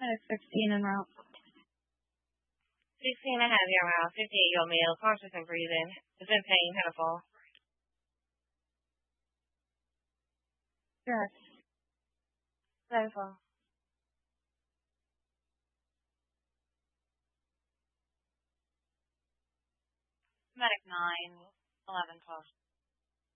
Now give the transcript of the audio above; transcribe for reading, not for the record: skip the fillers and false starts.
Medic 16 en route. 16 ahead, your route. 58-year-old male, conscious and breathing. Is in pain, pitiful. Yes. Pitiful. Medic 9, 11, 12.